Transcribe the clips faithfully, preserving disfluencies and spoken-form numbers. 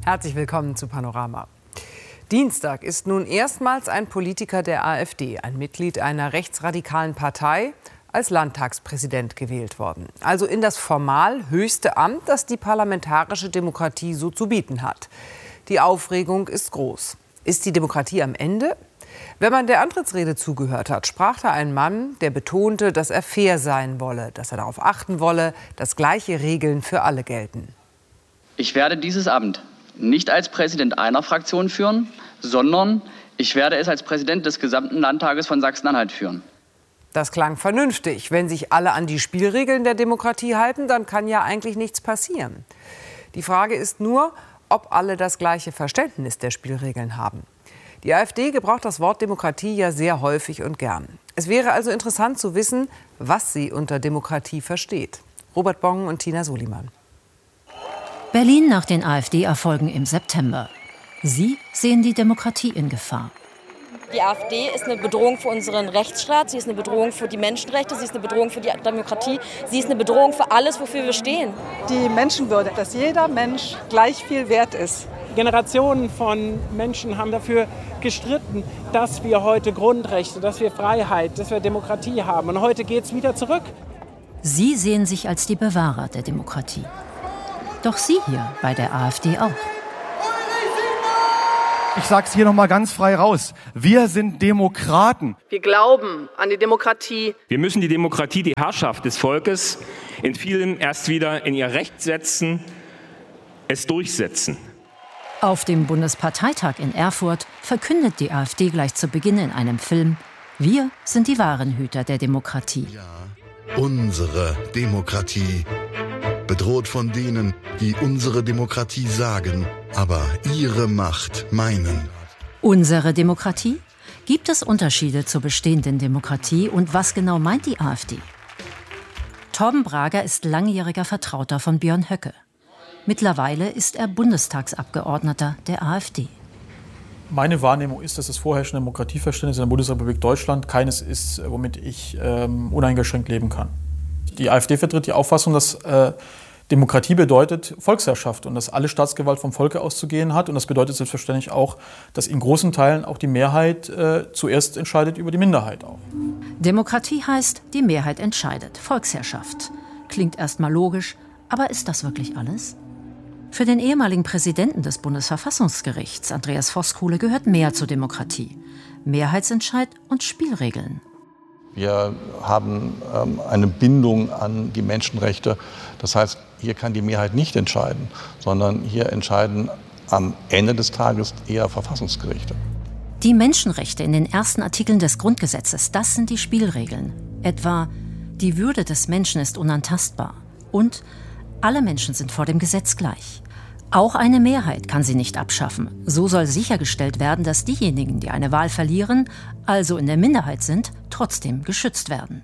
Herzlich willkommen zu Panorama. Dienstag ist nun erstmals ein Politiker der AfD, ein Mitglied einer rechtsradikalen Partei, als Landtagspräsident gewählt worden. Also in das formal höchste Amt, das die parlamentarische Demokratie so zu bieten hat. Die Aufregung ist groß. Ist die Demokratie am Ende? Wenn man der Antrittsrede zugehört hat, sprach da ein Mann, der betonte, dass er fair sein wolle, dass er darauf achten wolle, dass gleiche Regeln für alle gelten. Ich werde dieses Amt nicht als Präsident einer Fraktion führen, sondern ich werde es als Präsident des gesamten Landtages von Sachsen-Anhalt führen. Das klang vernünftig. Wenn sich alle an die Spielregeln der Demokratie halten, dann kann ja eigentlich nichts passieren. Die Frage ist nur, ob alle das gleiche Verständnis der Spielregeln haben. Die AfD gebraucht das Wort Demokratie ja sehr häufig und gern. Es wäre also interessant zu wissen, was sie unter Demokratie versteht. Robert Bong und Tina Soliman. Berlin nach den AfD-Erfolgen im September. Sie sehen die Demokratie in Gefahr. Die AfD ist eine Bedrohung für unseren Rechtsstaat, sie ist eine Bedrohung für die Menschenrechte, sie ist eine Bedrohung für die Demokratie, sie ist eine Bedrohung für alles, wofür wir stehen. Die Menschenwürde, dass jeder Mensch gleich viel wert ist. Generationen von Menschen haben dafür gestritten, dass wir heute Grundrechte, dass wir Freiheit, dass wir Demokratie haben. Und heute geht es wieder zurück. Sie sehen sich als die Bewahrer der Demokratie. Doch Sie hier bei der AfD auch. Ich sag's hier noch mal ganz frei raus. Wir sind Demokraten. Wir glauben an die Demokratie. Wir müssen die Demokratie, die Herrschaft des Volkes, in vielem erst wieder in ihr Recht setzen, es durchsetzen. Auf dem Bundesparteitag in Erfurt verkündet die AfD gleich zu Beginn in einem Film: Wir sind die wahren Hüter der Demokratie. Ja, unsere Demokratie. Bedroht von denen, die unsere Demokratie sagen, aber ihre Macht meinen. Unsere Demokratie? Gibt es Unterschiede zur bestehenden Demokratie und was genau meint die AfD? Torben Brager ist langjähriger Vertrauter von Björn Höcke. Mittlerweile ist er Bundestagsabgeordneter der AfD. Meine Wahrnehmung ist, dass das vorherrschende Demokratieverständnis in der Bundesrepublik Deutschland keines ist, womit ich ähm, uneingeschränkt leben kann. Die AfD vertritt die Auffassung, dass äh, Demokratie bedeutet Volksherrschaft und dass alle Staatsgewalt vom Volke auszugehen hat. Und das bedeutet selbstverständlich auch, dass in großen Teilen auch die Mehrheit äh, zuerst entscheidet über die Minderheit auch. Demokratie heißt, die Mehrheit entscheidet. Volksherrschaft. Klingt erstmal logisch, aber ist das wirklich alles? Für den ehemaligen Präsidenten des Bundesverfassungsgerichts, Andreas Voskuhle, gehört mehr zur Demokratie. Mehrheitsentscheid und Spielregeln. Wir haben ähm, eine Bindung an die Menschenrechte. Das heißt, hier kann die Mehrheit nicht entscheiden, sondern hier entscheiden am Ende des Tages eher Verfassungsgerichte. Die Menschenrechte in den ersten Artikeln des Grundgesetzes, das sind die Spielregeln. Etwa, die Würde des Menschen ist unantastbar und alle Menschen sind vor dem Gesetz gleich. Auch eine Mehrheit kann sie nicht abschaffen. So soll sichergestellt werden, dass diejenigen, die eine Wahl verlieren, also in der Minderheit sind, trotzdem geschützt werden.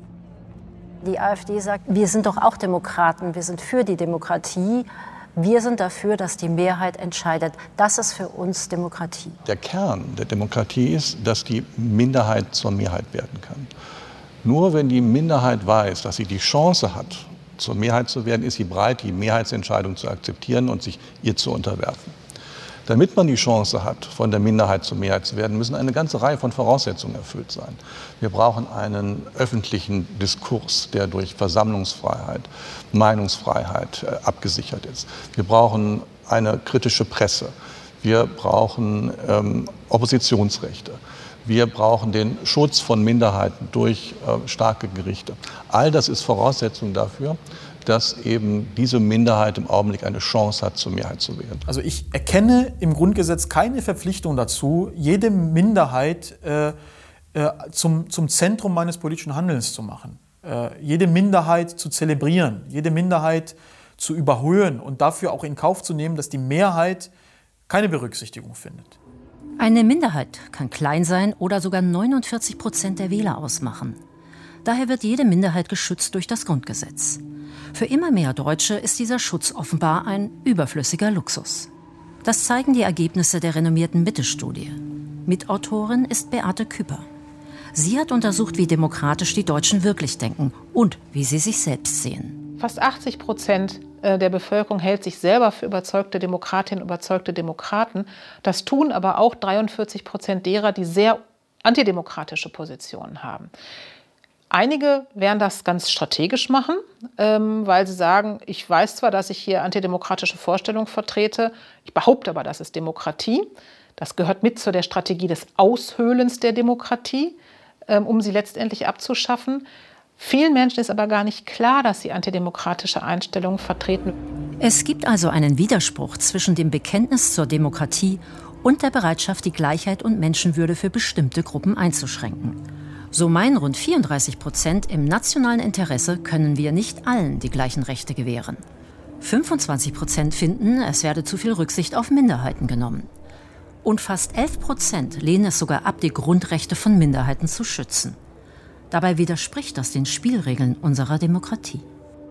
Die AfD sagt, wir sind doch auch Demokraten, wir sind für die Demokratie. Wir sind dafür, dass die Mehrheit entscheidet. Das ist für uns Demokratie. Der Kern der Demokratie ist, dass die Minderheit zur Mehrheit werden kann. Nur wenn die Minderheit weiß, dass sie die Chance hat, zur Mehrheit zu werden, ist sie bereit, die Mehrheitsentscheidung zu akzeptieren und sich ihr zu unterwerfen. Damit man die Chance hat, von der Minderheit zur Mehrheit zu werden, müssen eine ganze Reihe von Voraussetzungen erfüllt sein. Wir brauchen einen öffentlichen Diskurs, der durch Versammlungsfreiheit, Meinungsfreiheit äh, abgesichert ist. Wir brauchen eine kritische Presse. Wir brauchen ähm, Oppositionsrechte. Wir brauchen den Schutz von Minderheiten durch äh, starke Gerichte. All das ist Voraussetzung dafür, dass eben diese Minderheit im Augenblick eine Chance hat, zur Mehrheit zu werden. Also ich erkenne im Grundgesetz keine Verpflichtung dazu, jede Minderheit äh, äh, zum, zum Zentrum meines politischen Handelns zu machen. Äh, jede Minderheit zu zelebrieren, jede Minderheit zu überhöhen und dafür auch in Kauf zu nehmen, dass die Mehrheit keine Berücksichtigung findet. Eine Minderheit kann klein sein oder sogar neunundvierzig Prozent der Wähler ausmachen. Daher wird jede Minderheit geschützt durch das Grundgesetz. Für immer mehr Deutsche ist dieser Schutz offenbar ein überflüssiger Luxus. Das zeigen die Ergebnisse der renommierten Mitte-Studie. Mitautorin ist Beate Küpper. Sie hat untersucht, wie demokratisch die Deutschen wirklich denken und wie sie sich selbst sehen. Fast achtzig Prozent der Bevölkerung hält sich selber für überzeugte Demokratinnen, überzeugte Demokraten. Das tun aber auch dreiundvierzig Prozent derer, die sehr antidemokratische Positionen haben. Einige werden das ganz strategisch machen, ähm, weil sie sagen, ich weiß zwar, dass ich hier antidemokratische Vorstellungen vertrete, ich behaupte aber, das ist Demokratie. Das gehört mit zu der Strategie des Aushöhlens der Demokratie, ähm, um sie letztendlich abzuschaffen. Vielen Menschen ist aber gar nicht klar, dass sie antidemokratische Einstellungen vertreten. Es gibt also einen Widerspruch zwischen dem Bekenntnis zur Demokratie und der Bereitschaft, die Gleichheit und Menschenwürde für bestimmte Gruppen einzuschränken. So meinen rund vierunddreißig Prozent, im nationalen Interesse können wir nicht allen die gleichen Rechte gewähren. fünfundzwanzig Prozent finden, es werde zu viel Rücksicht auf Minderheiten genommen. Und fast elf Prozent lehnen es sogar ab, die Grundrechte von Minderheiten zu schützen. Dabei widerspricht das den Spielregeln unserer Demokratie.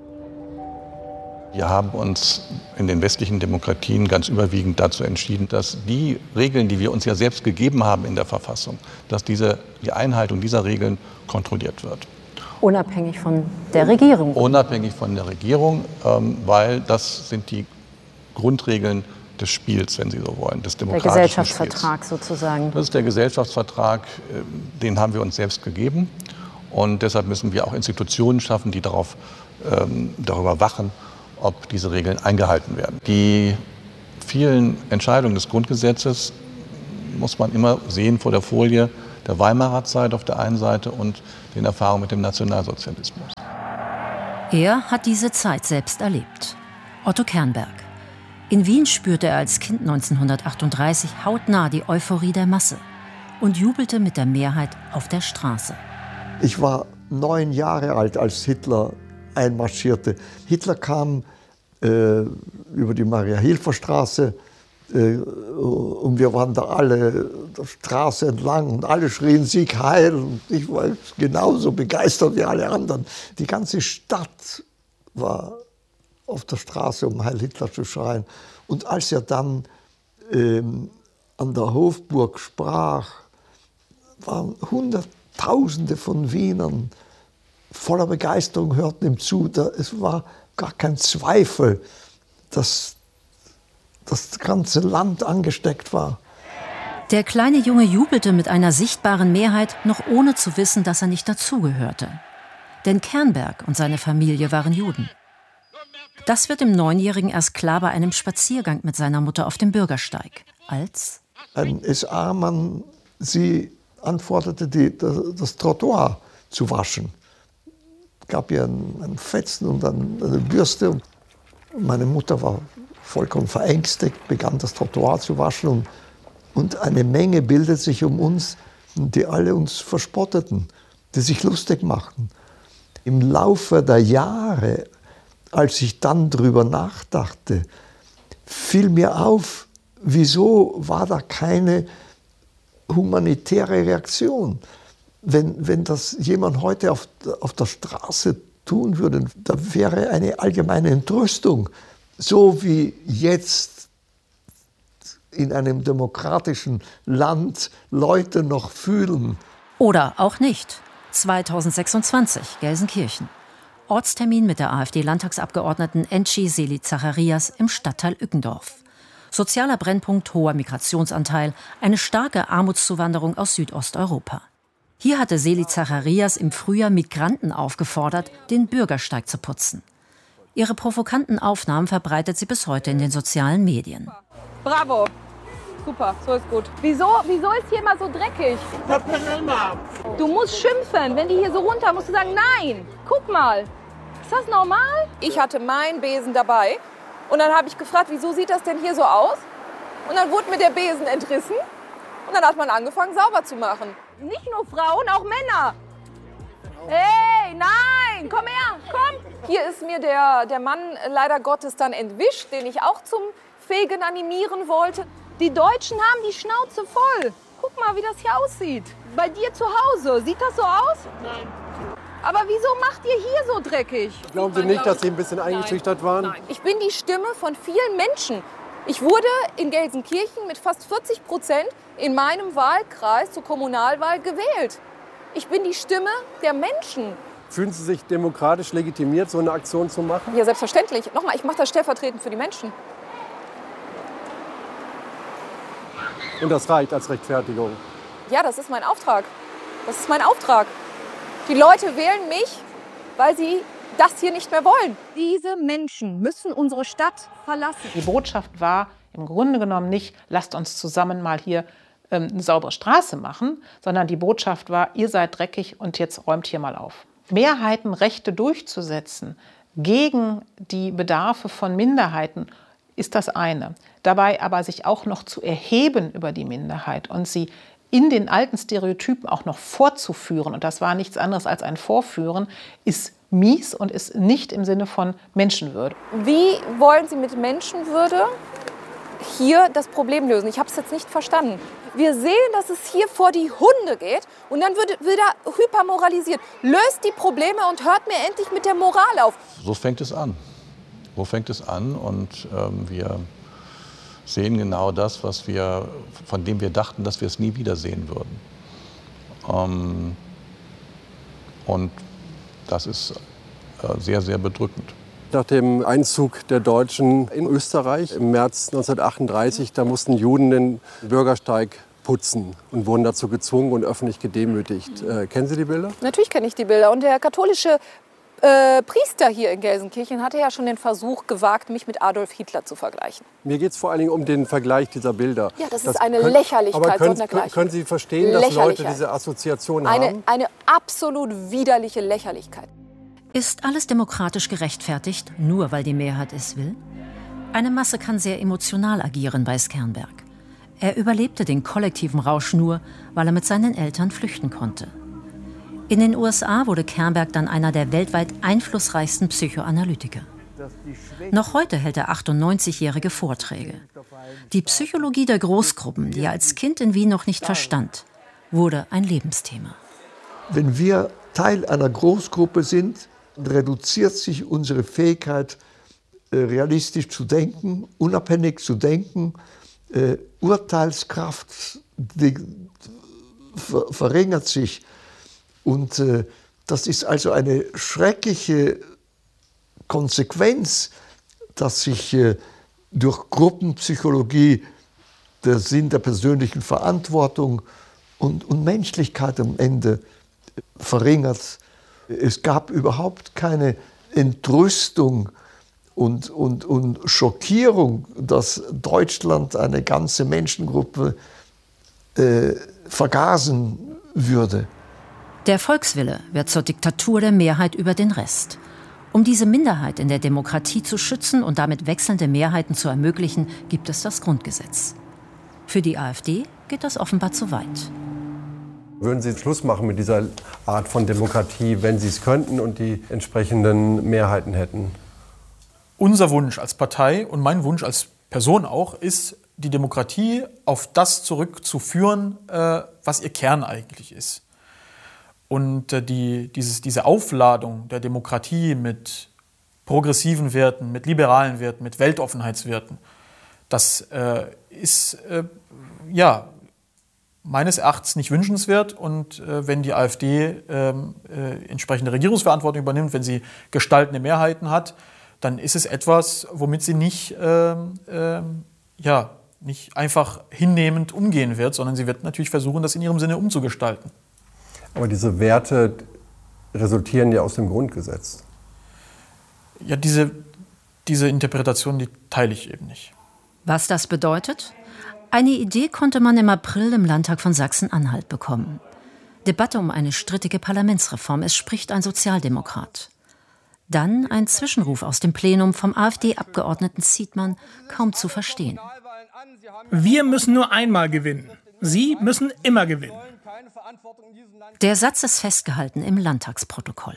Wir haben uns in den westlichen Demokratien ganz überwiegend dazu entschieden, dass die Regeln, die wir uns ja selbst gegeben haben in der Verfassung, dass diese, die Einhaltung dieser Regeln kontrolliert wird. Unabhängig von der Regierung. Unabhängig von der Regierung, ähm, weil das sind die Grundregeln des Spiels, wenn Sie so wollen, des demokratischen Der Gesellschaftsvertrag Spiels. sozusagen. Das ist der Gesellschaftsvertrag, den haben wir uns selbst gegeben. Und deshalb müssen wir auch Institutionen schaffen, die darauf, ähm, darüber wachen, ob diese Regeln eingehalten werden. Die vielen Entscheidungen des Grundgesetzes muss man immer sehen vor der Folie der Weimarer Zeit auf der einen Seite und den Erfahrungen mit dem Nationalsozialismus. Er hat diese Zeit selbst erlebt. Otto Kernberg. In Wien spürte er als Kind neunzehnhundertachtunddreißig hautnah die Euphorie der Masse und jubelte mit der Mehrheit auf der Straße. Ich war neun Jahre alt, als Hitler einmarschierte. Hitler kam äh, über die Maria-Hilfer-Straße äh, und wir waren da alle der Straße entlang und alle schrien Sieg Heil. Und ich war genauso begeistert wie alle anderen. Die ganze Stadt war auf der Straße, um Heil Hitler zu schreien. Und als er dann ähm, an der Hofburg sprach, waren Hunderttausende von Wienern voller Begeisterung, hörten ihm zu. Da, es war gar kein Zweifel, dass das ganze Land angesteckt war. Der kleine Junge jubelte mit einer sichtbaren Mehrheit, noch ohne zu wissen, dass er nicht dazugehörte. Denn Kernberg und seine Familie waren Juden. Das wird dem Neunjährigen erst klar bei einem Spaziergang mit seiner Mutter auf dem Bürgersteig, als ein S A-Mann sie antwortete, die, das, das Trottoir zu waschen. Es gab ihr einen, einen Fetzen und dann eine Bürste. Und meine Mutter war vollkommen verängstigt, begann das Trottoir zu waschen. Und, und eine Menge bildet sich um uns, die alle uns verspotteten, die sich lustig machten. Im Laufe der Jahre, als ich dann drüber nachdachte, fiel mir auf, wieso war da keine humanitäre Reaktion? Wenn, wenn das jemand heute auf, auf der Straße tun würde, da wäre eine allgemeine Entrüstung. So wie jetzt in einem demokratischen Land Leute noch fühlen. Oder auch nicht. zweitausendsechsundzwanzig, Gelsenkirchen. Ortstermin mit der AfD-Landtagsabgeordneten Enchi Seli Zacharias im Stadtteil Ückendorf. Sozialer Brennpunkt, hoher Migrationsanteil, eine starke Armutszuwanderung aus Südosteuropa. Hier hatte Seli Zacharias im Frühjahr Migranten aufgefordert, den Bürgersteig zu putzen. Ihre provokanten Aufnahmen verbreitet sie bis heute in den sozialen Medien. Bravo! Super, so ist gut. Wieso, wieso ist hier immer so dreckig? Du musst schimpfen. Wenn die hier so runter, musst du sagen, nein, guck mal. Ist das normal? Ich hatte meinen Besen dabei und dann habe ich gefragt, wieso sieht das denn hier so aus? Und dann wurde mir der Besen entrissen und dann hat man angefangen, sauber zu machen. Nicht nur Frauen, auch Männer. Hey, nein, komm her, komm. Hier ist mir der, der Mann leider Gottes dann entwischt, den ich auch zum Fegen animieren wollte. Die Deutschen haben die Schnauze voll. Guck mal, wie das hier aussieht. Bei dir zu Hause, sieht das so aus? Nein. Aber wieso macht ihr hier so dreckig? Glauben Sie nicht, dass Sie ein bisschen eingeschüchtert waren? Nein. Ich bin die Stimme von vielen Menschen. Ich wurde in Gelsenkirchen mit fast vierzig Prozent in meinem Wahlkreis zur Kommunalwahl gewählt. Ich bin die Stimme der Menschen. Fühlen Sie sich demokratisch legitimiert, so eine Aktion zu machen? Ja, selbstverständlich. Nochmal, ich mache das stellvertretend für die Menschen. Und das reicht als Rechtfertigung? Ja, das ist mein Auftrag. Das ist mein Auftrag. Die Leute wählen mich, weil sie das hier nicht mehr wollen. Diese Menschen müssen unsere Stadt verlassen. Die Botschaft war im Grunde genommen nicht, lasst uns zusammen mal hier ähm, eine saubere Straße machen, sondern die Botschaft war, ihr seid dreckig und jetzt räumt hier mal auf. Mehrheitenrechte durchzusetzen gegen die Bedarfe von Minderheiten ist das eine. Dabei aber sich auch noch zu erheben über die Minderheit und sie in den alten Stereotypen auch noch vorzuführen, und das war nichts anderes als ein Vorführen, ist mies und ist nicht im Sinne von Menschenwürde. Wie wollen Sie mit Menschenwürde hier das Problem lösen? Ich habe es jetzt nicht verstanden. Wir sehen, dass es hier vor die Hunde geht und dann wird wieder hypermoralisiert. Löst die Probleme und hört mir endlich mit der Moral auf. So fängt es an. So fängt es an und ähm, wir sehen genau das, was wir, von dem wir dachten, dass wir es nie wieder sehen würden. Ähm, und das ist äh, sehr, sehr bedrückend. Nach dem Einzug der Deutschen in Österreich im März neunzehnhundertachtunddreißig, da mussten Juden den Bürgersteig putzen und wurden dazu gezwungen und öffentlich gedemütigt. Äh, kennen Sie die Bilder? Natürlich kenne ich die Bilder. Und der katholische äh, Priester hier in Gelsenkirchen hatte ja schon den Versuch gewagt, mich mit Adolf Hitler zu vergleichen. Mir geht es vor allen Dingen um den Vergleich dieser Bilder. Ja, das, das ist eine können, Lächerlichkeit. Aber können, können, können Sie verstehen, dass Leute diese Assoziation eine, haben? Eine absolut widerliche Lächerlichkeit. Ist alles demokratisch gerechtfertigt, nur weil die Mehrheit es will? Eine Masse kann sehr emotional agieren, weiß Kernberg. Er überlebte den kollektiven Rausch nur, weil er mit seinen Eltern flüchten konnte. In den U S A wurde Kernberg dann einer der weltweit einflussreichsten Psychoanalytiker. Noch heute hält der achtundneunzigjährige Vorträge. Die Psychologie der Großgruppen, die er als Kind in Wien noch nicht verstand, wurde ein Lebensthema. Wenn wir Teil einer Großgruppe sind, reduziert sich unsere Fähigkeit, realistisch zu denken, unabhängig zu denken. Äh, Urteilskraft die, ver, verringert sich. Und äh, das ist also eine schreckliche Konsequenz, dass sich äh, durch Gruppenpsychologie der Sinn der persönlichen Verantwortung und, und Menschlichkeit am Ende verringert. Es gab überhaupt keine Entrüstung und, und, und Schockierung, dass Deutschland eine ganze Menschengruppe äh, vergasen würde. Der Volkswille wird zur Diktatur der Mehrheit über den Rest. Um diese Minderheit in der Demokratie zu schützen und damit wechselnde Mehrheiten zu ermöglichen, gibt es das Grundgesetz. Für die AfD geht das offenbar zu weit. Würden Sie Schluss machen mit dieser Art von Demokratie, wenn Sie es könnten und die entsprechenden Mehrheiten hätten? Unser Wunsch als Partei und mein Wunsch als Person auch ist, die Demokratie auf das zurückzuführen, äh, was ihr Kern eigentlich ist. Und äh, die, dieses, diese Aufladung der Demokratie mit progressiven Werten, mit liberalen Werten, mit Weltoffenheitswerten, das äh, ist äh, ja meines Erachtens nicht wünschenswert. Und äh, wenn die AfD äh, äh, entsprechende Regierungsverantwortung übernimmt, wenn sie gestaltende Mehrheiten hat, dann ist es etwas, womit sie nicht, äh, äh, ja, nicht einfach hinnehmend umgehen wird, sondern sie wird natürlich versuchen, das in ihrem Sinne umzugestalten. Aber diese Werte resultieren ja aus dem Grundgesetz. Ja, diese, diese Interpretation, die teile ich eben nicht. Was das bedeutet? Eine Idee konnte man im April im Landtag von Sachsen-Anhalt bekommen. Debatte um eine strittige Parlamentsreform. Es spricht ein Sozialdemokrat. Dann ein Zwischenruf aus dem Plenum vom AfD-Abgeordneten Zietmann, kaum zu verstehen. Wir müssen nur einmal gewinnen. Sie müssen immer gewinnen. Der Satz ist festgehalten im Landtagsprotokoll.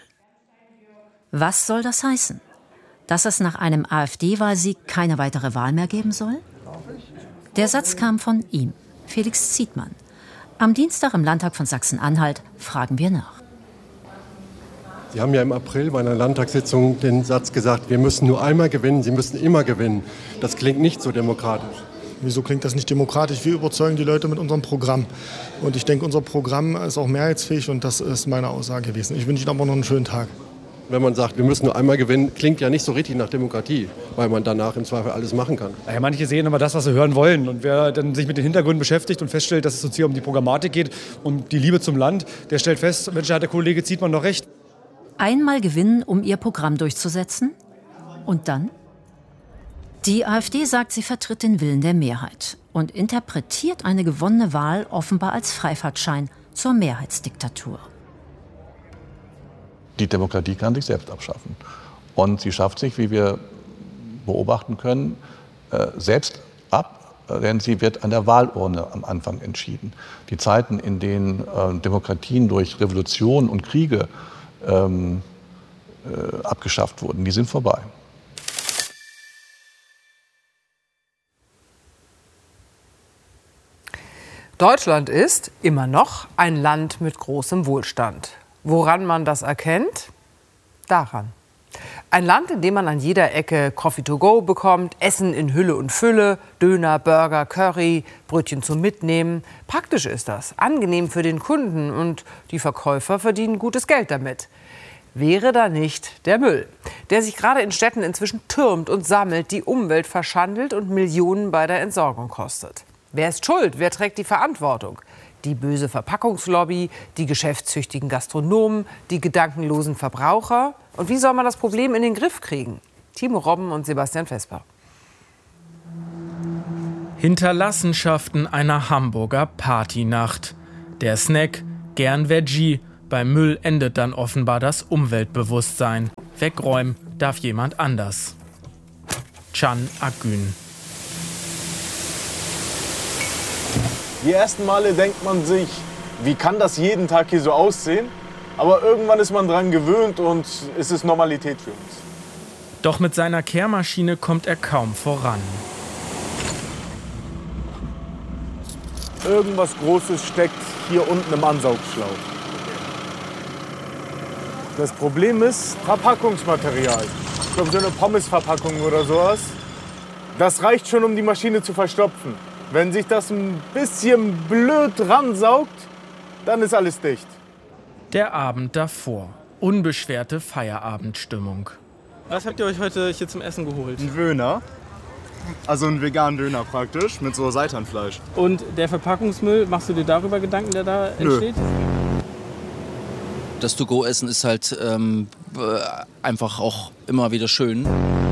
Was soll das heißen? Dass es nach einem AfD-Wahlsieg keine weitere Wahl mehr geben soll? Der Satz kam von ihm, Felix Zietmann. Am Dienstag im Landtag von Sachsen-Anhalt fragen wir nach. Sie haben ja im April bei einer Landtagssitzung den Satz gesagt, wir müssen nur einmal gewinnen, Sie müssen immer gewinnen. Das klingt nicht so demokratisch. Wieso klingt das nicht demokratisch? Wir überzeugen die Leute mit unserem Programm. Und ich denke, unser Programm ist auch mehrheitsfähig und das ist meine Aussage gewesen. Ich wünsche Ihnen aber noch einen schönen Tag. Wenn man sagt, wir müssen nur einmal gewinnen, klingt ja nicht so richtig nach Demokratie, weil man danach im Zweifel alles machen kann. Ja, manche sehen immer das, was sie hören wollen. Und wer dann sich mit den Hintergründen beschäftigt und feststellt, dass es uns hier um die Programmatik geht, um die Liebe zum Land, der stellt fest, Mensch, da hat der Kollege Zietmann doch recht. Einmal gewinnen, um ihr Programm durchzusetzen? Und dann? Die AfD sagt, sie vertritt den Willen der Mehrheit und interpretiert eine gewonnene Wahl offenbar als Freifahrtschein zur Mehrheitsdiktatur. Die Demokratie kann sich selbst abschaffen. Und sie schafft sich, wie wir beobachten können, selbst ab, denn sie wird an der Wahlurne am Anfang entschieden. Die Zeiten, in denen Demokratien durch Revolutionen und Kriege ähm, äh, abgeschafft wurden, die sind vorbei. Deutschland ist immer noch ein Land mit großem Wohlstand. Woran man das erkennt? Daran. Ein Land, in dem man an jeder Ecke Coffee to go bekommt, Essen in Hülle und Fülle, Döner, Burger, Curry, Brötchen zum Mitnehmen. Praktisch ist das, angenehm für den Kunden und die Verkäufer verdienen gutes Geld damit. Wäre da nicht der Müll, der sich gerade in Städten inzwischen türmt und sammelt, die Umwelt verschandelt und Millionen bei der Entsorgung kostet. Wer ist schuld? Wer trägt die Verantwortung? Die böse Verpackungslobby, die geschäftstüchtigen Gastronomen, die gedankenlosen Verbraucher? Und wie soll man das Problem in den Griff kriegen? Timo Robben und Sebastian Vesper. Hinterlassenschaften einer Hamburger Partynacht. Der Snack, gern Veggie. Beim Müll endet dann offenbar das Umweltbewusstsein. Wegräumen darf jemand anders. Can Akgün. Die ersten Male denkt man sich, wie kann das jeden Tag hier so aussehen? Aber irgendwann ist man dran gewöhnt und es ist Normalität für uns. Doch mit seiner Kehrmaschine kommt er kaum voran. Irgendwas Großes steckt hier unten im Ansaugschlauch. Das Problem ist Verpackungsmaterial. Ich glaube, so eine Pommesverpackung oder sowas. Das reicht schon, um die Maschine zu verstopfen. Wenn sich das ein bisschen blöd ransaugt, dann ist alles dicht. Der Abend davor. Unbeschwerte Feierabendstimmung. Was habt ihr euch heute hier zum Essen geholt? Ein Döner. Also einen veganen Döner praktisch, mit so Seitanfleisch. Und der Verpackungsmüll, machst du dir darüber Gedanken, der da entsteht? Nö. Das To-Go-Essen ist halt ähm, einfach auch immer wieder schön.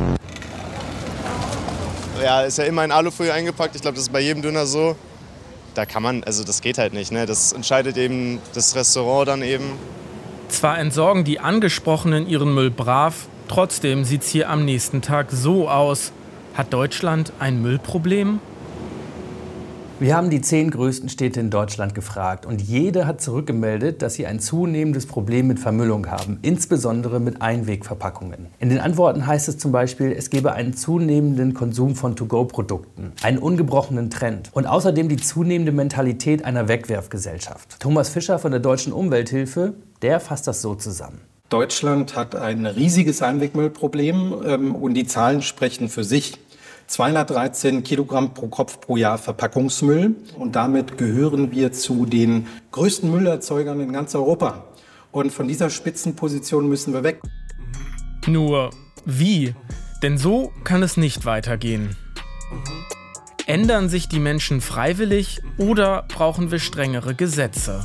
Ja, ist ja immer in Alufolie eingepackt. Ich glaube, das ist bei jedem Döner so. Da kann man, also das geht halt nicht. Ne? Das entscheidet eben das Restaurant dann eben. Zwar entsorgen die Angesprochenen ihren Müll brav, trotzdem sieht's hier am nächsten Tag so aus. Hat Deutschland ein Müllproblem? Wir haben die zehn größten Städte in Deutschland gefragt und jede hat zurückgemeldet, dass sie ein zunehmendes Problem mit Vermüllung haben, insbesondere mit Einwegverpackungen. In den Antworten heißt es zum Beispiel, es gebe einen zunehmenden Konsum von To-Go-Produkten, einen ungebrochenen Trend und außerdem die zunehmende Mentalität einer Wegwerfgesellschaft. Thomas Fischer von der Deutschen Umwelthilfe, der fasst das so zusammen. Deutschland hat ein riesiges Einwegmüllproblem ähm, und die Zahlen sprechen für sich. zweihundertdreizehn Kilogramm pro Kopf pro Jahr Verpackungsmüll. Und damit gehören wir zu den größten Müllerzeugern in ganz Europa. Und von dieser Spitzenposition müssen wir weg. Nur wie? Denn so kann es nicht weitergehen. Ändern sich die Menschen freiwillig oder brauchen wir strengere Gesetze?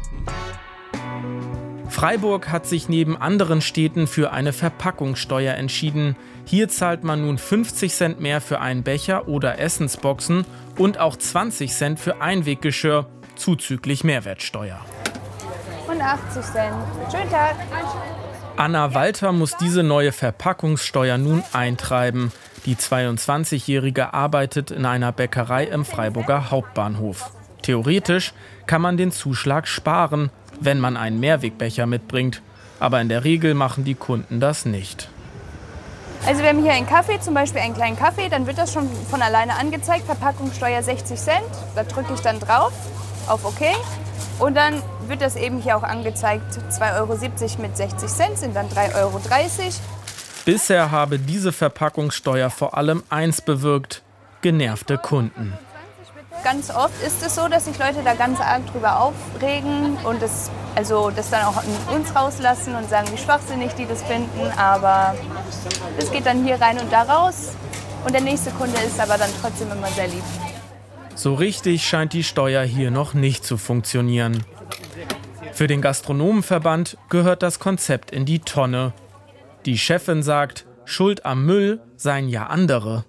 Freiburg hat sich neben anderen Städten für eine Verpackungssteuer entschieden. Hier zahlt man nun fünfzig Cent mehr für einen Becher oder Essensboxen und auch zwanzig Cent für Einweggeschirr, zuzüglich Mehrwertsteuer. Und achtzig Cent. Schönen Tag. Anna Walter muss diese neue Verpackungssteuer nun eintreiben. Die zweiundzwanzigjährige arbeitet in einer Bäckerei im Freiburger Hauptbahnhof. Theoretisch kann man den Zuschlag sparen, wenn man einen Mehrwegbecher mitbringt. Aber in der Regel machen die Kunden das nicht. Also wir haben hier einen Kaffee, zum Beispiel einen kleinen Kaffee, dann wird das schon von alleine angezeigt, Verpackungssteuer sechzig Cent. Da drücke ich dann drauf auf OK und dann wird das eben hier auch angezeigt, zwei Euro siebzig mit sechzig Cent sind dann drei Euro dreißig. Bisher habe diese Verpackungssteuer vor allem eins bewirkt: genervte Kunden. Ganz oft ist es so, dass sich Leute da ganz arg drüber aufregen und das, also das dann auch an uns rauslassen und sagen, wie schwachsinnig die das finden. Aber das geht dann hier rein und da raus. Und der nächste Kunde ist aber dann trotzdem immer sehr lieb. So richtig scheint die Steuer hier noch nicht zu funktionieren. Für den Gastronomenverband gehört das Konzept in die Tonne. Die Chefin sagt, Schuld am Müll seien ja andere.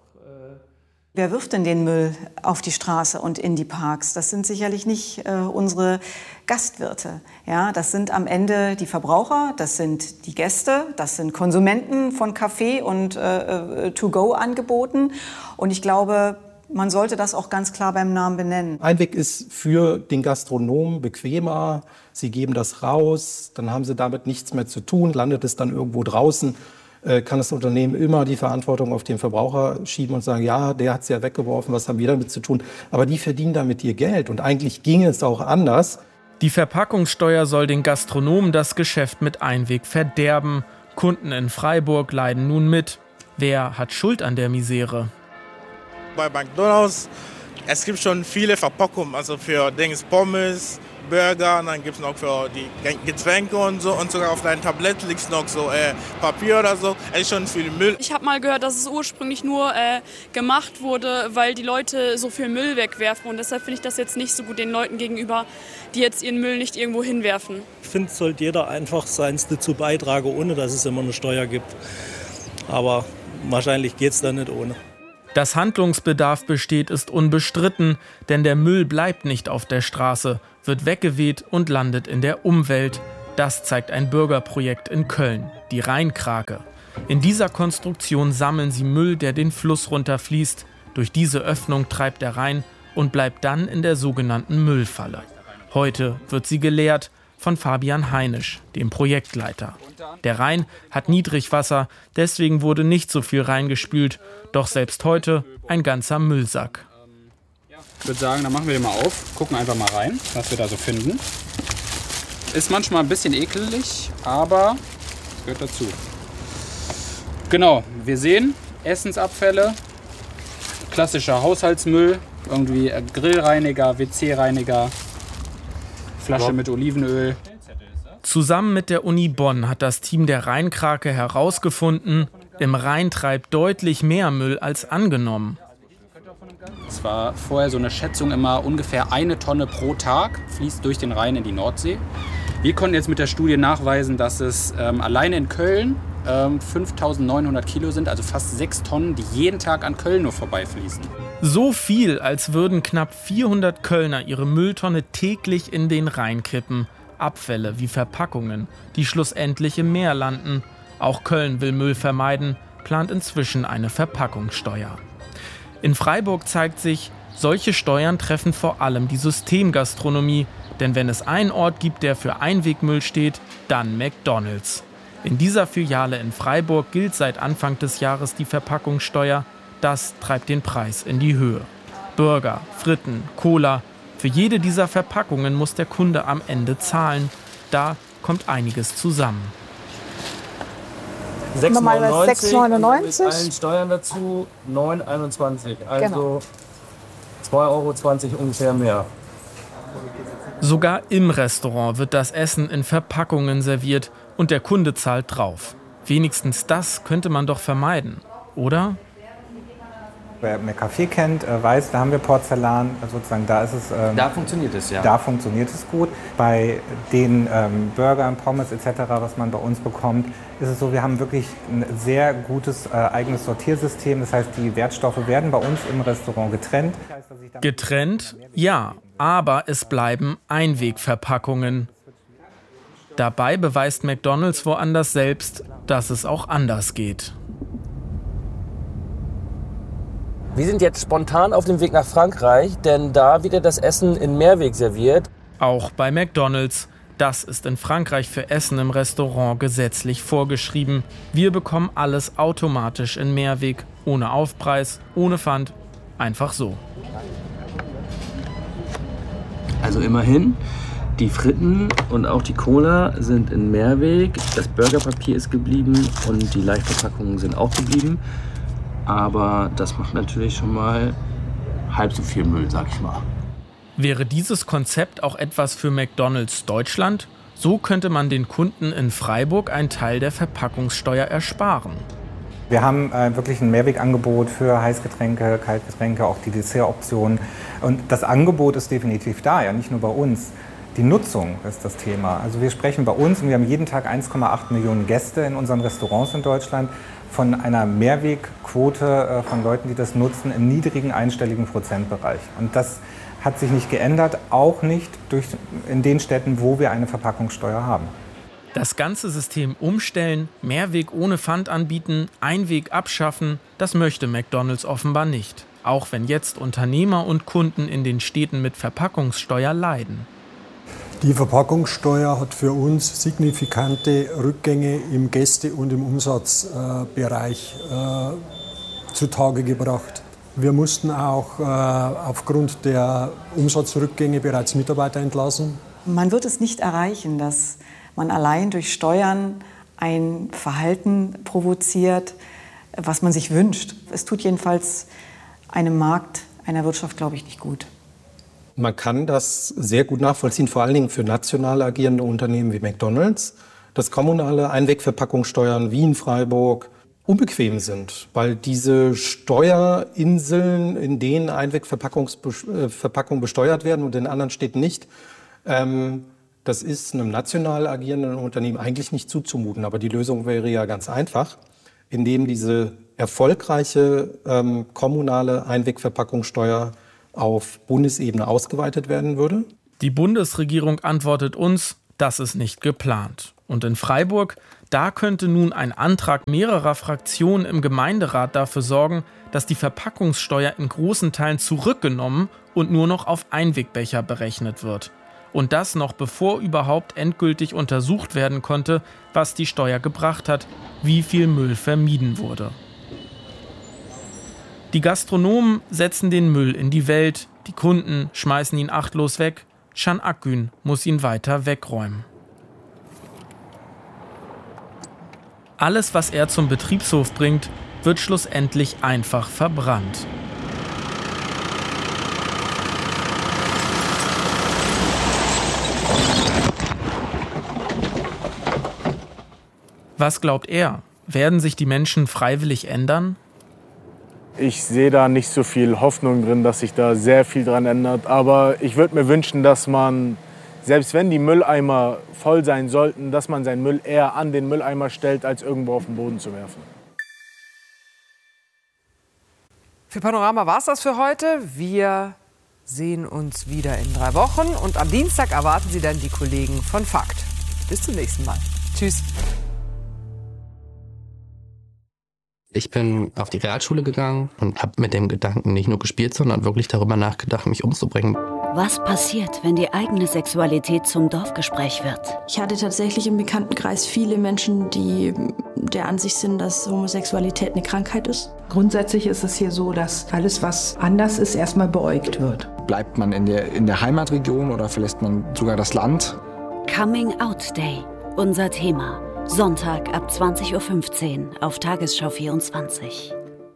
Wer wirft denn den Müll auf die Straße und in die Parks? Das sind sicherlich nicht äh, unsere Gastwirte. Ja, das sind am Ende die Verbraucher, das sind die Gäste, das sind Konsumenten von Kaffee und äh, To-Go-Angeboten. Und ich glaube, man sollte das auch ganz klar beim Namen benennen. Einweg ist für den Gastronomen bequemer. Sie geben das raus, dann haben sie damit nichts mehr zu tun, landet es dann irgendwo draußen. Kann das Unternehmen immer die Verantwortung auf den Verbraucher schieben und sagen, ja, der hat es ja weggeworfen, was haben wir damit zu tun? Aber die verdienen damit ihr Geld und eigentlich ginge es auch anders. Die Verpackungssteuer soll den Gastronomen das Geschäft mit Einweg verderben. Kunden in Freiburg leiden nun mit. Wer hat Schuld an der Misere? Bei McDonald's, es gibt schon viele Verpackungen, also für Dings, Pommes, Burger, und dann gibt es noch für die Getränke und so, und sogar auf deinem Tablett liegt noch so äh, Papier oder so. Es ist schon viel Müll. Ich habe mal gehört, dass es ursprünglich nur äh, gemacht wurde, weil die Leute so viel Müll wegwerfen, und deshalb finde ich das jetzt nicht so gut den Leuten gegenüber, die jetzt ihren Müll nicht irgendwo hinwerfen. Ich finde, es sollte jeder einfach seins dazu beitragen, ohne dass es immer eine Steuer gibt. Aber wahrscheinlich geht es da nicht ohne. Dass Handlungsbedarf besteht, ist unbestritten, denn der Müll bleibt nicht auf der Straße, wird weggeweht und landet in der Umwelt. Das zeigt ein Bürgerprojekt in Köln, die Rheinkrake. In dieser Konstruktion sammeln sie Müll, der den Fluss runterfließt. Durch diese Öffnung treibt er rein und bleibt dann in der sogenannten Müllfalle. Heute wird sie geleert von Fabian Heinisch, dem Projektleiter. Der Rhein hat Niedrigwasser, deswegen wurde nicht so viel reingespült. Doch selbst heute ein ganzer Müllsack. Ich würde sagen, dann machen wir den mal auf, gucken einfach mal rein, was wir da so finden. Ist manchmal ein bisschen ekelig, aber es gehört dazu. Genau, wir sehen Essensabfälle, klassischer Haushaltsmüll, irgendwie Grillreiniger, W C-Reiniger, Flasche mit Olivenöl. Zusammen mit der Uni Bonn hat das Team der Rheinkrake herausgefunden, im Rhein treibt deutlich mehr Müll als angenommen. Es war vorher so eine Schätzung immer ungefähr eine Tonne pro Tag fließt durch den Rhein in die Nordsee. Wir konnten jetzt mit der Studie nachweisen, dass es ähm, alleine in Köln ähm, fünftausendneunhundert Kilo sind, also fast sechs Tonnen, die jeden Tag an Köln nur vorbeifließen. So viel, als würden knapp vierhundert Kölner ihre Mülltonne täglich in den Rhein kippen. Abfälle wie Verpackungen, die schlussendlich im Meer landen. Auch Köln will Müll vermeiden, plant inzwischen eine Verpackungssteuer. In Freiburg zeigt sich, solche Steuern treffen vor allem die Systemgastronomie. Denn wenn es einen Ort gibt, der für Einwegmüll steht, dann McDonald's. In dieser Filiale in Freiburg gilt seit Anfang des Jahres die Verpackungssteuer. Das treibt den Preis in die Höhe. Burger, Fritten, Cola. Für jede dieser Verpackungen muss der Kunde am Ende zahlen. Da kommt einiges zusammen. sechs neunundneunzig Mit allen Steuern dazu neun einundzwanzig. Also Genau. zwei Euro zwanzig ungefähr mehr. Sogar im Restaurant wird das Essen in Verpackungen serviert und der Kunde zahlt drauf. Wenigstens das könnte man doch vermeiden, oder? Wer mehr Kaffee kennt, weiß, da haben wir Porzellan, sozusagen, da ist es... Ähm, Da funktioniert es, ja. Da funktioniert es gut. Bei den ähm, Burgern, Pommes et cetera, was man bei uns bekommt, ist es so, wir haben wirklich ein sehr gutes äh, eigenes Sortiersystem. Das heißt, die Wertstoffe werden bei uns im Restaurant getrennt. Getrennt? Ja, aber es bleiben Einwegverpackungen. Dabei beweist McDonald's woanders selbst, dass es auch anders geht. Wir sind jetzt spontan auf dem Weg nach Frankreich, denn da wird ja das Essen in Mehrweg serviert. Auch bei McDonald's. Das ist in Frankreich für Essen im Restaurant gesetzlich vorgeschrieben. Wir bekommen alles automatisch in Mehrweg, ohne Aufpreis, ohne Pfand, einfach so. Also immerhin, die Fritten und auch die Cola sind in Mehrweg, das Burgerpapier ist geblieben und die Leichtverpackungen sind auch geblieben. aber das macht natürlich schon mal halb so viel Müll, sag ich mal. Wäre dieses Konzept auch etwas für McDonald's Deutschland? So könnte man den Kunden in Freiburg einen Teil der Verpackungssteuer ersparen. Wir haben äh, wirklich ein Mehrwegangebot für Heißgetränke, Kaltgetränke, auch die Dessertoptionen. Und das Angebot ist definitiv da, ja, nicht nur bei uns. Die Nutzung ist das Thema. Also wir sprechen bei uns, und wir haben jeden Tag eins Komma acht Millionen Gäste in unseren Restaurants in Deutschland, von einer Mehrwegquote äh, von Leuten, die das nutzen, im niedrigen einstelligen Prozentbereich. Und das hat sich nicht geändert, auch nicht durch, in den Städten, wo wir eine Verpackungssteuer haben. Das ganze System umstellen, Mehrweg ohne Pfand anbieten, Einweg abschaffen, das möchte McDonald's offenbar nicht. Auch wenn jetzt Unternehmer und Kunden in den Städten mit Verpackungssteuer leiden. Die Verpackungssteuer hat für uns signifikante Rückgänge im Gäste- und im Umsatzbereich äh, zutage gebracht. Wir mussten auch äh, aufgrund der Umsatzrückgänge bereits Mitarbeiter entlassen. Man wird es nicht erreichen, dass man allein durch Steuern ein Verhalten provoziert, was man sich wünscht. Es tut jedenfalls einem Markt, einer Wirtschaft, glaube ich, nicht gut. Man kann das sehr gut nachvollziehen, vor allen Dingen für national agierende Unternehmen wie McDonald's, dass kommunale Einwegverpackungssteuern wie in Freiburg unbequem sind, weil diese Steuerinseln, in denen Einwegverpackungen besteuert werden und in anderen Städten nicht, ähm, das ist einem national agierenden Unternehmen eigentlich nicht zuzumuten. Aber die Lösung wäre ja ganz einfach, indem diese erfolgreiche ähm, kommunale Einwegverpackungssteuer auf Bundesebene ausgeweitet werden würde. Die Bundesregierung antwortet uns, das ist nicht geplant. Und in Freiburg, da könnte nun ein Antrag mehrerer Fraktionen im Gemeinderat dafür sorgen, dass die Verpackungssteuer in großen Teilen zurückgenommen und nur noch auf Einwegbecher berechnet wird. Und das noch bevor überhaupt endgültig untersucht werden konnte, was die Steuer gebracht hat, wie viel Müll vermieden wurde. Die Gastronomen setzen den Müll in die Welt, die Kunden schmeißen ihn achtlos weg. Can Akgün muss ihn weiter wegräumen. Alles, was er zum Betriebshof bringt, wird schlussendlich einfach verbrannt. Was glaubt er? Werden sich die Menschen freiwillig ändern? Ich sehe da nicht so viel Hoffnung drin, dass sich da sehr viel dran ändert. Aber ich würde mir wünschen, dass man, selbst wenn die Mülleimer voll sein sollten, dass man seinen Müll eher an den Mülleimer stellt, als irgendwo auf den Boden zu werfen. Für Panorama war es das für heute. Wir sehen uns wieder in drei Wochen. Und am Dienstag erwarten Sie dann die Kollegen von Fakt. Bis zum nächsten Mal. Tschüss. Ich bin auf die Realschule gegangen und habe mit dem Gedanken nicht nur gespielt, sondern wirklich darüber nachgedacht, mich umzubringen. Was passiert, wenn die eigene Sexualität zum Dorfgespräch wird? Ich hatte tatsächlich im Bekanntenkreis viele Menschen, die der Ansicht sind, dass Homosexualität eine Krankheit ist. Grundsätzlich ist es hier so, dass alles, was anders ist, erstmal beäugt wird. Bleibt man in der, in der Heimatregion oder verlässt man sogar das Land? Coming Out Day, unser Thema. Sonntag ab zwanzig Uhr fünfzehn auf Tagesschau vierundzwanzig.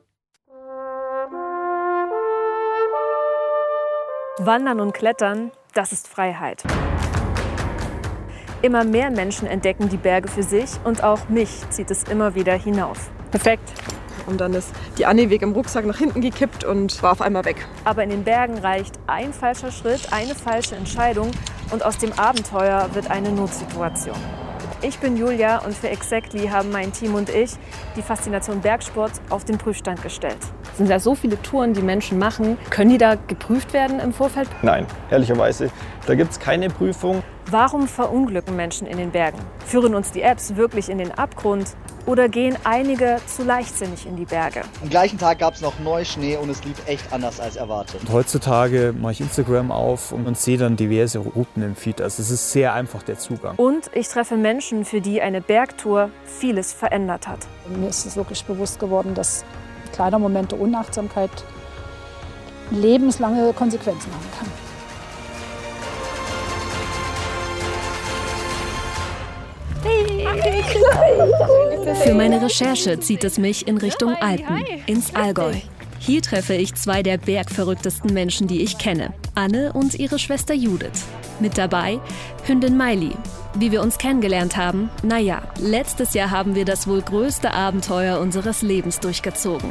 Wandern und Klettern, das ist Freiheit. Immer mehr Menschen entdecken die Berge für sich und auch mich zieht es immer wieder hinauf. Perfekt. Und dann ist die Anni Weg im Rucksack nach hinten gekippt und war auf einmal weg. Aber in den Bergen reicht ein falscher Schritt, eine falsche Entscheidung und aus dem Abenteuer wird eine Notsituation. Ich bin Julia und für Exactly haben mein Team und ich die Faszination Bergsport auf den Prüfstand gestellt. Es sind ja so viele Touren, die Menschen machen. Können die da geprüft werden im Vorfeld? Nein, ehrlicherweise, da gibt es keine Prüfung. Warum verunglücken Menschen in den Bergen? Führen uns die Apps wirklich in den Abgrund? Oder gehen einige zu leichtsinnig in die Berge? Am gleichen Tag gab es noch Neuschnee und es lief echt anders als erwartet. Und heutzutage mache ich Instagram auf und sehe dann diverse Routen im Feed. Also es ist sehr einfach der Zugang. Und ich treffe Menschen, für die eine Bergtour vieles verändert hat. Mir ist es wirklich bewusst geworden, dass ein kleiner Moment der Unachtsamkeit lebenslange Konsequenzen haben kann. Für meine Recherche zieht es mich in Richtung Alpen, ins Allgäu. Hier treffe ich zwei der bergverrücktesten Menschen, die ich kenne. Anne und ihre Schwester Judith. Mit dabei Hündin Miley. Wie wir uns kennengelernt haben? Naja, letztes Jahr haben wir das wohl größte Abenteuer unseres Lebens durchgezogen.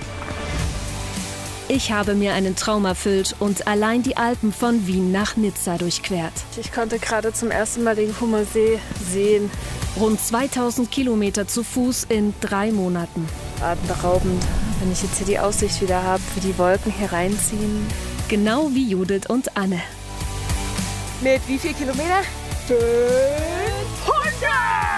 Ich habe mir einen Traum erfüllt und allein die Alpen von Wien nach Nizza durchquert. Ich konnte gerade zum ersten Mal den Hummersee sehen. Rund zweitausend Kilometer zu Fuß in drei Monaten. Atemberaubend, wenn ich jetzt hier die Aussicht wieder habe, wie die Wolken hereinziehen. Genau wie Judith und Anne. Mit wie viel Kilometer? fünfhundert!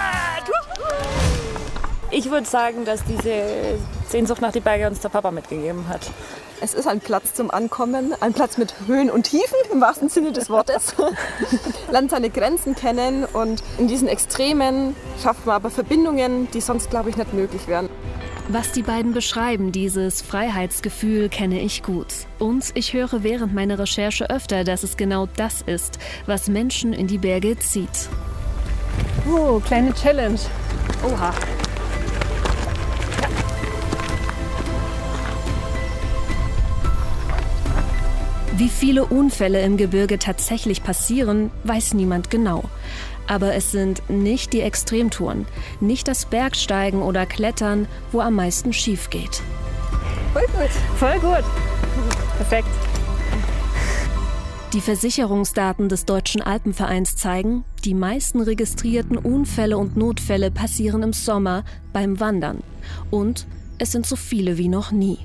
Ich würde sagen, dass diese Sehnsucht nach die Berge uns der Papa mitgegeben hat. Es ist ein Platz zum Ankommen, ein Platz mit Höhen und Tiefen, im wahrsten Sinne des Wortes. Lernt seine Grenzen kennen und in diesen Extremen schafft man aber Verbindungen, die sonst, glaube ich, nicht möglich wären. Was die beiden beschreiben, dieses Freiheitsgefühl, kenne ich gut. Und ich höre während meiner Recherche öfter, dass es genau das ist, was Menschen in die Berge zieht. Oh, kleine Challenge. Oha. Wie viele Unfälle im Gebirge tatsächlich passieren, weiß niemand genau. Aber es sind nicht die Extremtouren, nicht das Bergsteigen oder Klettern, wo am meisten schief geht. Voll gut. Voll gut. Perfekt. Die Versicherungsdaten des Deutschen Alpenvereins zeigen, die meisten registrierten Unfälle und Notfälle passieren im Sommer beim Wandern. Und es sind so viele wie noch nie.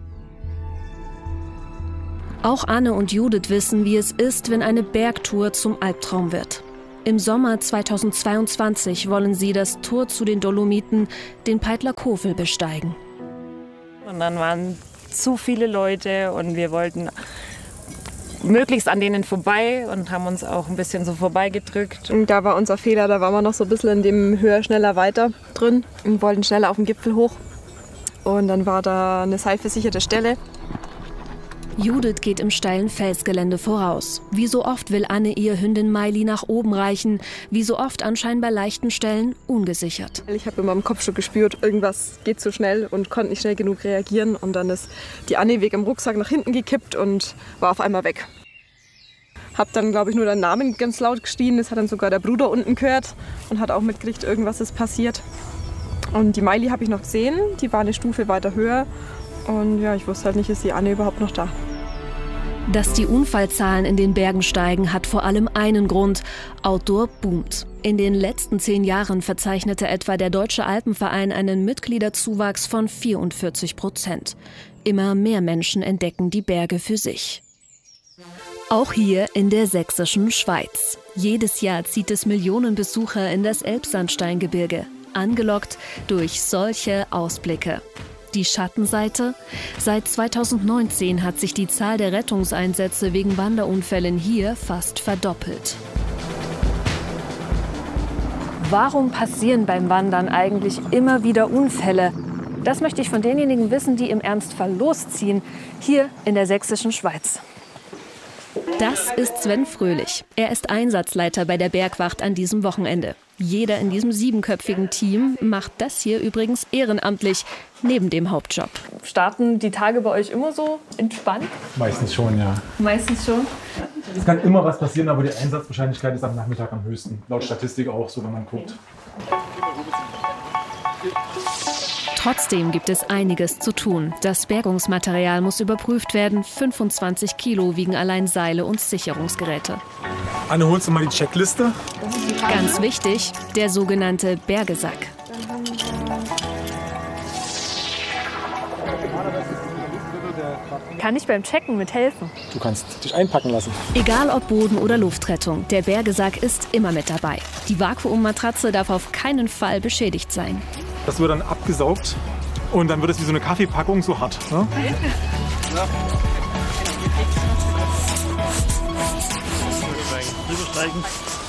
Auch Anne und Judith wissen, wie es ist, wenn eine Bergtour zum Albtraum wird. Im Sommer zweitausendzweiundzwanzig wollen sie das Tor zu den Dolomiten, den Peitler Kofel, besteigen. Und dann waren zu viele Leute und wir wollten möglichst an denen vorbei und haben uns auch ein bisschen so vorbeigedrückt. Und da war unser Fehler, da waren wir noch so ein bisschen in dem höher, schneller, weiter drin und wollten schneller auf den Gipfel hoch. Und dann war da eine seilversicherte Stelle. Judith geht im steilen Felsgelände voraus. Wie so oft will Anne ihr Hündin Miley nach oben reichen, wie so oft an scheinbar leichten Stellen ungesichert. Ich habe in meinem Kopf schon gespürt, irgendwas geht zu schnell und konnte nicht schnell genug reagieren. Und dann ist die Anne wegen dem Rucksack nach hinten gekippt und war auf einmal weg. Hab dann, glaube ich, nur den Namen ganz laut geschrien. Das hat dann sogar der Bruder unten gehört und hat auch mitgekriegt, irgendwas ist passiert. Und die Miley habe ich noch gesehen, die war eine Stufe weiter höher. Und ja, ich wusste halt nicht, ist die Anne überhaupt noch da. Dass die Unfallzahlen in den Bergen steigen, hat vor allem einen Grund. Outdoor boomt. In den letzten zehn Jahren verzeichnete etwa der Deutsche Alpenverein einen Mitgliederzuwachs von vierundvierzig Prozent. Immer mehr Menschen entdecken die Berge für sich. Auch hier in der sächsischen Schweiz. Jedes Jahr zieht es Millionen Besucher in das Elbsandsteingebirge, angelockt durch solche Ausblicke. Die Schattenseite? Seit zweitausendneunzehn hat sich die Zahl der Rettungseinsätze wegen Wanderunfällen hier fast verdoppelt. Warum passieren beim Wandern eigentlich immer wieder Unfälle? Das möchte ich von denjenigen wissen, die im Ernstfall losziehen, hier in der sächsischen Schweiz. Das ist Sven Fröhlich. Er ist Einsatzleiter bei der Bergwacht an diesem Wochenende. Jeder in diesem siebenköpfigen Team macht das hier übrigens ehrenamtlich, neben dem Hauptjob. Starten die Tage bei euch immer so entspannt? Meistens schon, ja. Meistens schon? Es kann immer was passieren, aber die Einsatzwahrscheinlichkeit ist am Nachmittag am höchsten. Laut Statistik auch so, wenn man guckt. Trotzdem gibt es einiges zu tun. Das Bergungsmaterial muss überprüft werden. fünfundzwanzig Kilo wiegen allein Seile und Sicherungsgeräte. Anne, holst du mal die Checkliste? Ganz wichtig, der sogenannte Bergesack. Kann ich beim Checken mithelfen? Du kannst dich einpacken lassen. Egal ob Boden- oder Luftrettung, der Bergesack ist immer mit dabei. Die Vakuummatratze darf auf keinen Fall beschädigt sein. Das wird dann abgesaugt und dann wird es wie so eine Kaffeepackung so hart. Ne? Ja.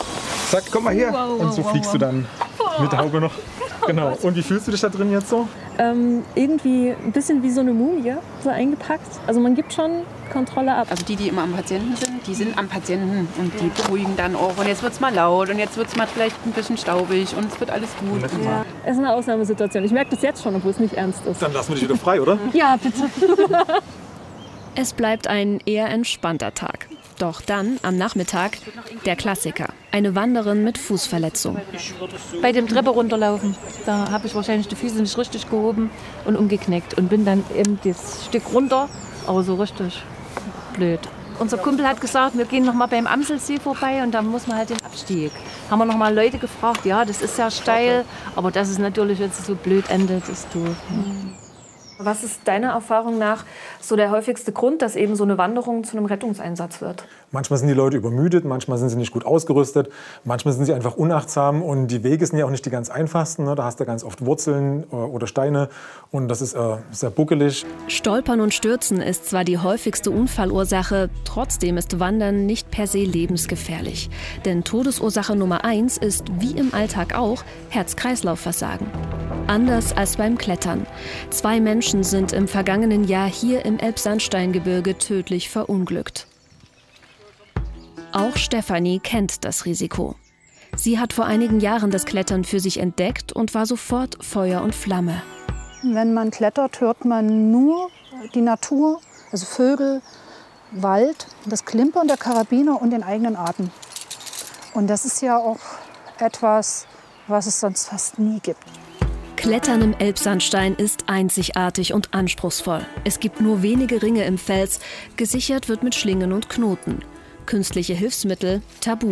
Zack, komm mal her. Und so fliegst du dann mit der Haube noch. Genau. Und wie fühlst du dich da drin jetzt so? ähm, irgendwie ein bisschen wie so eine Mumie so eingepackt. Also man gibt schon Kontrolle ab. Also die, die immer am Patienten sind, die sind am Patienten und die beruhigen dann auch. Und jetzt wird es mal laut und jetzt wird es mal vielleicht ein bisschen staubig und es wird alles gut. Ja. Es ist eine Ausnahmesituation. Ich merke das jetzt schon, obwohl es nicht ernst ist. Dann lassen wir dich wieder frei, oder? Ja, bitte. Es bleibt ein eher entspannter Tag. Doch dann, am Nachmittag, der Klassiker. Eine Wanderin mit Fußverletzung. Bei dem Treppe runterlaufen, da habe ich wahrscheinlich die Füße nicht richtig gehoben und umgeknickt. Und bin dann eben das Stück runter, aber so richtig blöd. Unser Kumpel hat gesagt, wir gehen noch mal beim Amselsee vorbei und dann muss man halt den Abstieg. Haben wir noch mal Leute gefragt, ja, das ist sehr steil, aber dass es natürlich jetzt so blöd endet, ist doof. Was ist deiner Erfahrung nach so der häufigste Grund, dass eben so eine Wanderung zu einem Rettungseinsatz wird? Manchmal sind die Leute übermüdet, manchmal sind sie nicht gut ausgerüstet, manchmal sind sie einfach unachtsam und die Wege sind ja auch nicht die ganz einfachsten. Ne? Da hast du ganz oft Wurzeln oder Steine und das ist äh, sehr buckelig. Stolpern und Stürzen ist zwar die häufigste Unfallursache, trotzdem ist Wandern nicht per se lebensgefährlich. Denn Todesursache Nummer eins ist, wie im Alltag auch, Herz-Kreislauf-Versagen. Anders als beim Klettern. Zwei Menschen sind im vergangenen Jahr hier im Elbsandsteingebirge tödlich verunglückt. Auch Stefanie kennt das Risiko. Sie hat vor einigen Jahren das Klettern für sich entdeckt und war sofort Feuer und Flamme. Wenn man klettert, hört man nur die Natur, also Vögel, Wald, das Klimpern der Karabiner und den eigenen Atem. Und das ist ja auch etwas, was es sonst fast nie gibt. Klettern im Elbsandstein ist einzigartig und anspruchsvoll. Es gibt nur wenige Ringe im Fels, gesichert wird mit Schlingen und Knoten. Künstliche Hilfsmittel tabu.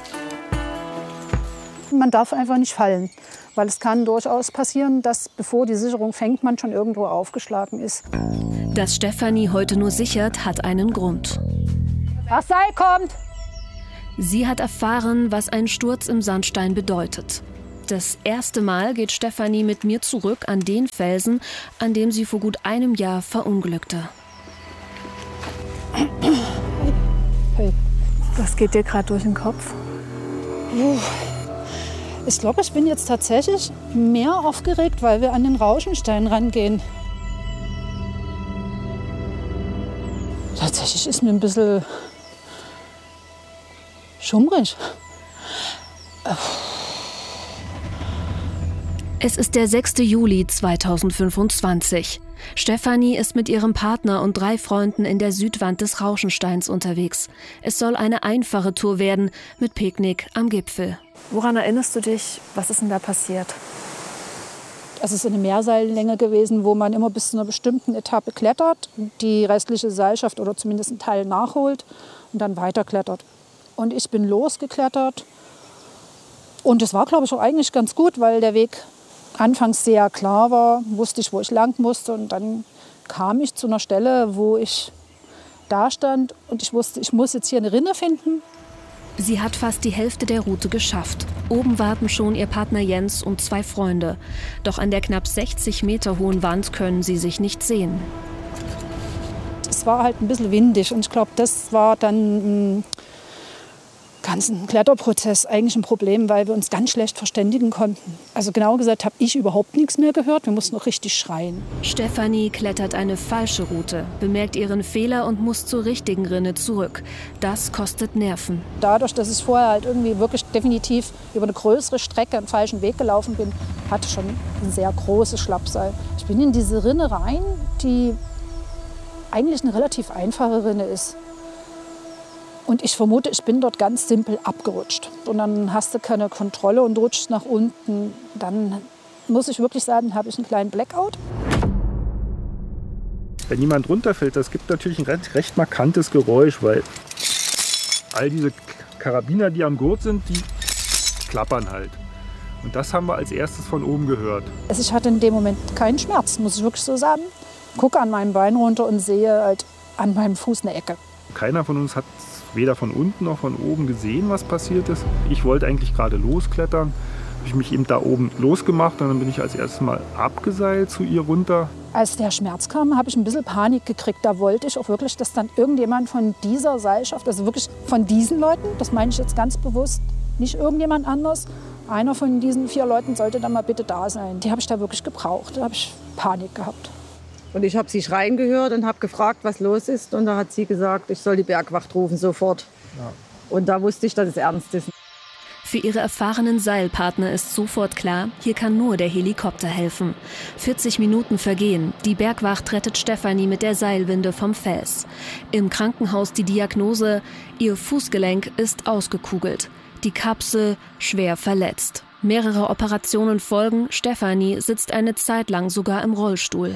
Man darf einfach nicht fallen, weil es kann durchaus passieren, dass bevor die Sicherung fängt, man schon irgendwo aufgeschlagen ist. Dass Stefanie heute nur sichert, hat einen Grund. Das Seil kommt! Sie hat erfahren, was ein Sturz im Sandstein bedeutet. Das erste Mal geht Stefanie mit mir zurück an den Felsen, an dem sie vor gut einem Jahr verunglückte. Hey. Was geht dir gerade durch den Kopf? Ich glaube, ich bin jetzt tatsächlich mehr aufgeregt, weil wir an den Rauschenstein rangehen. Tatsächlich ist mir ein bisschen schummrig. Es ist der sechste Juli zweitausendfünfundzwanzig. Stefanie ist mit ihrem Partner und drei Freunden in der Südwand des Rauschensteins unterwegs. Es soll eine einfache Tour werden mit Picknick am Gipfel. Woran erinnerst du dich? Was ist denn da passiert? Es ist eine Mehrseillänge gewesen, wo man immer bis zu einer bestimmten Etappe klettert, die restliche Seilschaft oder zumindest einen Teil nachholt und dann weiterklettert. Und ich bin losgeklettert und es war, glaube ich, auch eigentlich ganz gut, weil der Weg anfangs sehr klar war, wusste ich, wo ich lang musste. Und dann kam ich zu einer Stelle, wo ich da stand und ich wusste, ich muss jetzt hier eine Rinne finden. Sie hat fast die Hälfte der Route geschafft. Oben warten schon ihr Partner Jens und zwei Freunde. Doch an der knapp sechzig Meter hohen Wand können sie sich nicht sehen. Es war halt ein bisschen windig und ich glaube, das war dann im ganzen Kletterprozess eigentlich ein Problem, weil wir uns ganz schlecht verständigen konnten. Also genau gesagt habe ich überhaupt nichts mehr gehört, wir mussten noch richtig schreien. Stefanie klettert eine falsche Route, bemerkt ihren Fehler und muss zur richtigen Rinne zurück. Das kostet Nerven. Dadurch, dass ich vorher halt irgendwie wirklich definitiv über eine größere Strecke einen falschen Weg gelaufen bin, hatte ich schon ein sehr großes Schlappseil. Ich bin in diese Rinne rein, die eigentlich eine relativ einfache Rinne ist. Und ich vermute, ich bin dort ganz simpel abgerutscht. Und dann hast du keine Kontrolle und rutschst nach unten. Dann muss ich wirklich sagen, habe ich einen kleinen Blackout. Wenn jemand runterfällt, das gibt natürlich ein recht, recht markantes Geräusch, weil all diese Karabiner, die am Gurt sind, die klappern halt. Und das haben wir als erstes von oben gehört. Also ich hatte in dem Moment keinen Schmerz, muss ich wirklich so sagen. Gucke an meinem Bein runter und sehe halt an meinem Fuß eine Ecke. Keiner von uns hat weder von unten noch von oben gesehen, was passiert ist. Ich wollte eigentlich gerade losklettern. Habe ich mich eben da oben losgemacht und dann bin ich als erstes Mal abgeseilt zu ihr runter. Als der Schmerz kam, habe ich ein bisschen Panik gekriegt. Da wollte ich auch wirklich, dass dann irgendjemand von dieser Seilschaft, also wirklich von diesen Leuten, das meine ich jetzt ganz bewusst, nicht irgendjemand anders, einer von diesen vier Leuten sollte dann mal bitte da sein. Die habe ich da wirklich gebraucht. Da habe ich Panik gehabt. Und ich habe sie schreien gehört und habe gefragt, was los ist. Und da hat sie gesagt, ich soll die Bergwacht rufen, sofort. Ja. Und da wusste ich, dass es ernst ist. Für ihre erfahrenen Seilpartner ist sofort klar, hier kann nur der Helikopter helfen. vierzig Minuten vergehen. Die Bergwacht rettet Stefanie mit der Seilwinde vom Fels. Im Krankenhaus die Diagnose, ihr Fußgelenk ist ausgekugelt. Die Kapsel schwer verletzt. Mehrere Operationen folgen. Stefanie sitzt eine Zeit lang sogar im Rollstuhl.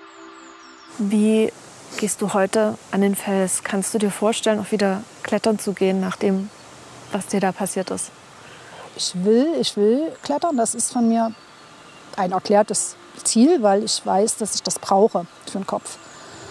Wie gehst du heute an den Fels? Kannst du dir vorstellen, auch wieder klettern zu gehen, nach dem, was dir da passiert ist? Ich will, ich will klettern. Das ist von mir ein erklärtes Ziel, weil ich weiß, dass ich das brauche für den Kopf,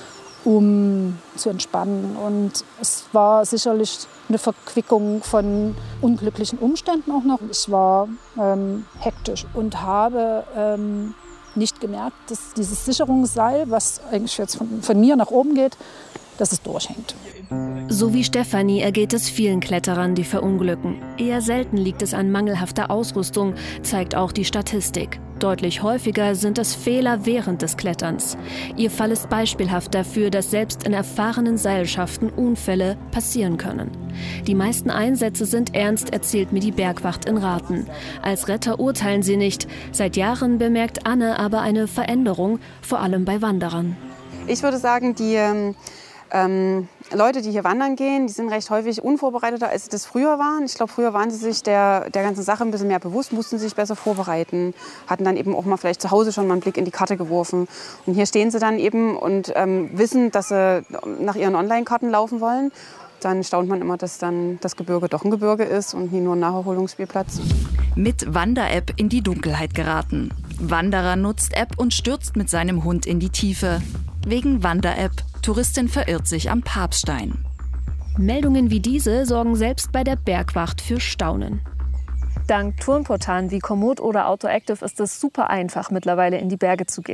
um zu entspannen. Und es war sicherlich eine Verquickung von unglücklichen Umständen auch noch. Ich war ähm, hektisch und habe ähm, nicht gemerkt, dass dieses Sicherungsseil, was eigentlich jetzt von, von mir nach oben geht, dass es durchhängt. So wie Stefanie ergeht es vielen Kletterern, die verunglücken. Eher selten liegt es an mangelhafter Ausrüstung, zeigt auch die Statistik. Deutlich häufiger sind es Fehler während des Kletterns. Ihr Fall ist beispielhaft dafür, dass selbst in erfahrenen Seilschaften Unfälle passieren können. Die meisten Einsätze sind ernst, erzählt mir die Bergwacht in Rathen. Als Retter urteilen sie nicht. Seit Jahren bemerkt Anne aber eine Veränderung, vor allem bei Wanderern. Ich würde sagen, die ähm, Leute, die hier wandern gehen, die sind recht häufig unvorbereiteter, als sie das früher waren. Ich glaube, früher waren sie sich der, der ganzen Sache ein bisschen mehr bewusst, mussten sich besser vorbereiten, hatten dann eben auch mal vielleicht zu Hause schon mal einen Blick in die Karte geworfen. Und hier stehen sie dann eben und ähm, wissen, dass sie nach ihren Online-Karten laufen wollen. Dann staunt man immer, dass dann das Gebirge doch ein Gebirge ist und nie nur ein Nacherholungsspielplatz. Mit Wander-App in die Dunkelheit geraten. Wanderer nutzt App und stürzt mit seinem Hund in die Tiefe. Wegen Wander-App. Touristin verirrt sich am Papststein. Meldungen wie diese sorgen selbst bei der Bergwacht für Staunen. Dank Tourenportalen wie Komoot oder AutoActive ist es super einfach, mittlerweile in die Berge zu gehen.